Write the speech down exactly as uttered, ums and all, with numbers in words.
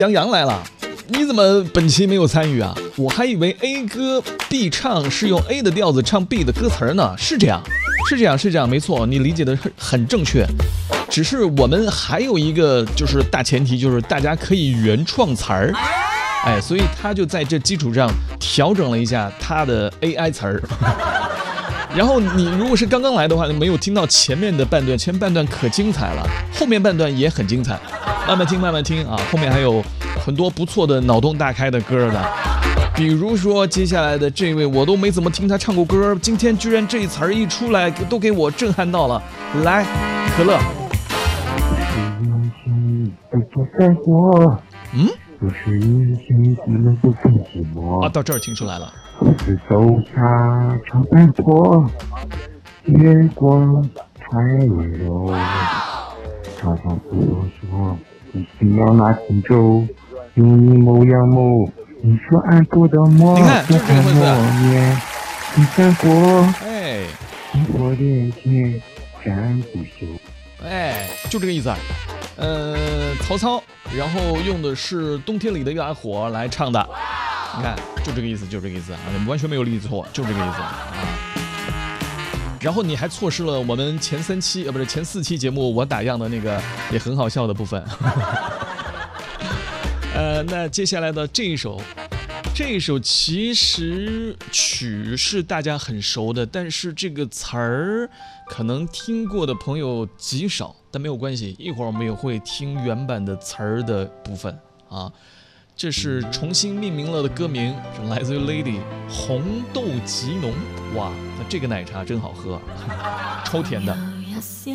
杨洋来了，你怎么本期没有参与啊？我还以为 A 歌 B 唱是用 A 的调子唱 B 的歌词呢，是这样，是这样，是这样，没错，你理解的很正确。只是我们还有一个就是大前提，就是大家可以原创词儿，哎，所以他就在这基础上调整了一下他的 A I 词儿。然后你如果是刚刚来的话，没有听到前面的半段，前半段可精彩了，后面半段也很精彩，慢慢听慢慢听啊，后面还有很多不错的脑洞大开的歌的，比如说接下来的这位我都没怎么听他唱过歌，今天居然这词儿一出来都给我震撼到了，来可乐。嗯， 就是一心只能不更寂寞啊，到这儿听出来了。 是走下长坂坡，月光太温柔，常常对我说，一定要拿轻舟，用你某样某，你说爱过的梦， 你看，就这个回子。你看过， 哎， 经过连天战不休， 哎，就这个意思啊。呃，曹操，然后用的是冬天里的一把火来唱的。你看，就这个意思，就这个意思啊，完全没有理解错，就这个意思啊。然后你还错失了我们前三期呃不是前四期节目我打样的那个也很好笑的部分。呃，那接下来的这一首，这一首其实曲是大家很熟的，但是这个词儿可能听过的朋友极少，但没有关系，一会儿我们也会听原版的词儿的部分啊。这是重新命名了的歌名，是来自于 Lady 红豆极浓。哇，那这个奶茶真好喝，超甜的。